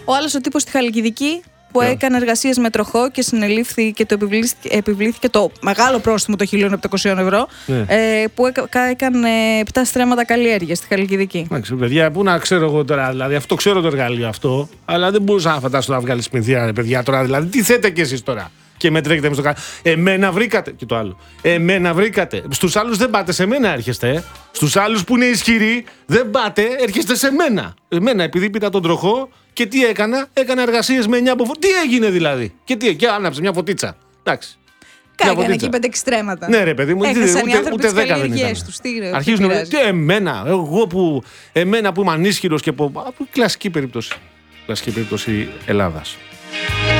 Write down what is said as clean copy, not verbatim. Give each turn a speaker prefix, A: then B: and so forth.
A: Ο άλλος ο τύπος στη Χαλκιδική που έκανε εργασίες με τροχό και συνελήφθη και το επιβλήθηκε το μεγάλο πρόστιμο των 1.700 ευρώ, που έκανε 7 στρέμματα καλλιέργειας στη Χαλκιδική.
B: Εντάξει, παιδιά, πού να ξέρω εγώ τώρα, δηλαδή αυτό ξέρω το εργαλείο αυτό, αλλά δεν μπορούσα να φαντάσω να βγάλει σπινθία, παιδιά, τώρα. Δηλαδή, τι θέτε κι εσείς τώρα και με τρέχετε με στο καλό. Εμένα βρήκατε. Και το άλλο. Εμένα βρήκατε. Στους άλλους δεν πάτε, σε μένα έρχεστε. Στους άλλους που είναι ισχυροί δεν πάτε, έρχεστε σε μένα. Εμένα, επειδή πήρα τον τροχό και τι έκανα, έκανα εργασίες με 9 από τι έγινε δηλαδή. Και άναψε μια φωτίτσα. Εντάξει.
A: Κάγανε εκεί 5 στρέμματα.
B: Ναι, ρε παιδί μου, ούτε 10 δεν ήταν. Αρχίζουν να εμένα, εμένα που είμαι ανίσχυρος και από κλασική περίπτωση Ελλάδας.